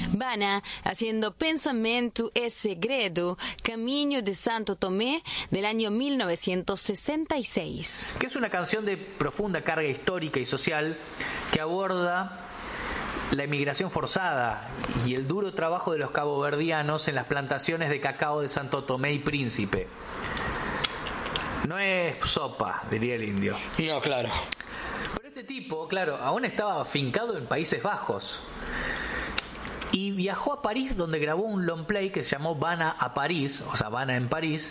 Vana haciendo Pensamento e Segredo, Camino de Santo Tomé, del año 1966. Que es una canción de profunda carga histórica y social que aborda la emigración forzada y el duro trabajo de los caboverdianos en las plantaciones de cacao de Santo Tomé y Príncipe. No es sopa, diría el indio. No, claro. Pero este tipo, claro, aún estaba afincado en Países Bajos y viajó a París, donde grabó un long play que se llamó Vana a París, o sea, Vana en París,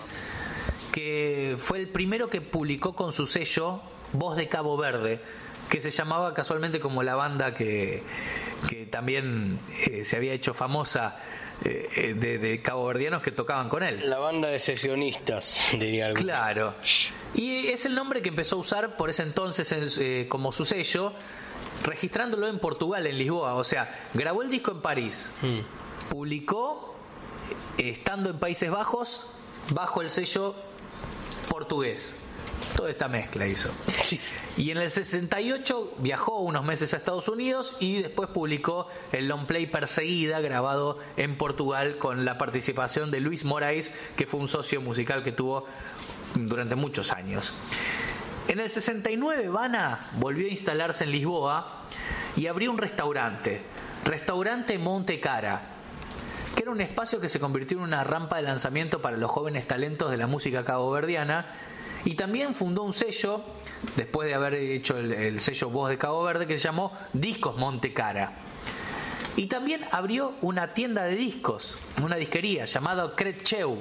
que fue el primero que publicó con su sello Voz de Cabo Verde, que se llamaba casualmente como la banda que también se había hecho famosa de caboverdianos que tocaban con él. La banda de sesionistas, diría algo. Claro. Y es el nombre que empezó a usar por ese entonces como su sello, registrándolo en Portugal, en Lisboa. O sea, grabó el disco en París, publicó estando en Países Bajos bajo el sello portugués. Toda esta mezcla hizo. Sí. Y en el 68 viajó unos meses a Estados Unidos y después publicó el long play Perseguida, grabado en Portugal con la participación de Luis Moraes, que fue un socio musical que tuvo durante muchos años. En el 69 Vana volvió a instalarse en Lisboa y abrió un restaurante Monte Cara, que era un espacio que se convirtió en una rampa de lanzamiento para los jóvenes talentos de la música caboverdiana. Y también fundó un sello, después de haber hecho el sello Voz de Cabo Verde, que se llamó Discos Monte Cara. Y también abrió una tienda de discos, una disquería llamada Cretcheu.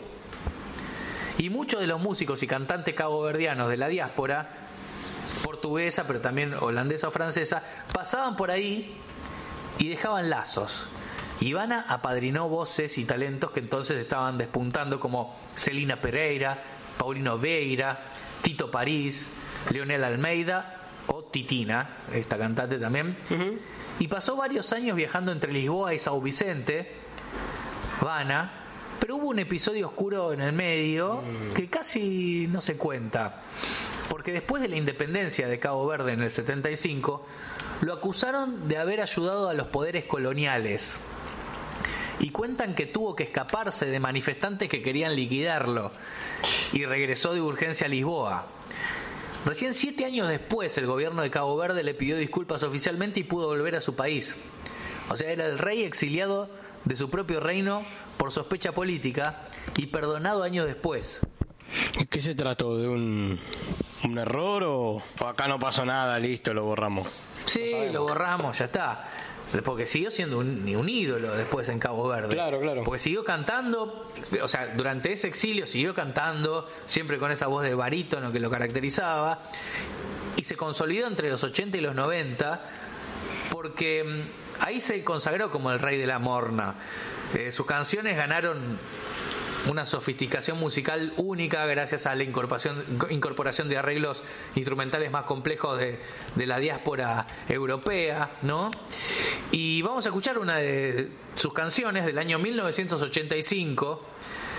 Y muchos de los músicos y cantantes caboverdianos de la diáspora, portuguesa, pero también holandesa o francesa, pasaban por ahí y dejaban lazos. Ivana apadrinó voces y talentos que entonces estaban despuntando, como Celina Pereira, Paulino Vieira, Tito París, Leonel Almeida o Titina, esta cantante también. Y pasó varios años viajando entre Lisboa y São Vicente, Vana, pero hubo un episodio oscuro en el medio que casi no se cuenta, porque después de la independencia de Cabo Verde en el 75, lo acusaron de haber ayudado a los poderes coloniales. Y cuentan que tuvo que escaparse de manifestantes que querían liquidarlo y regresó de urgencia a Lisboa. Recién 7 años después el gobierno de Cabo Verde le pidió disculpas oficialmente y pudo volver a su país. O sea, era el rey exiliado de su propio reino por sospecha política y perdonado años después. ¿Qué se trató? ¿De un error o acá no pasó nada, listo, lo borramos? Sí, lo borramos, ya está. Porque siguió siendo un ídolo después en Cabo Verde. Claro. Porque siguió cantando, o sea, durante ese exilio siguió cantando, siempre con esa voz de barítono que lo caracterizaba, y se consolidó entre los 80 y los 90, porque ahí se consagró como el rey de la morna. Sus canciones ganaron una sofisticación musical única gracias a la incorporación de arreglos instrumentales más complejos de la diáspora europea, ¿no? Y vamos a escuchar una de sus canciones del año 1985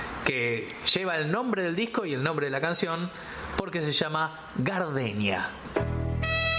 que lleva el nombre del disco y el nombre de la canción porque se llama Gardenia.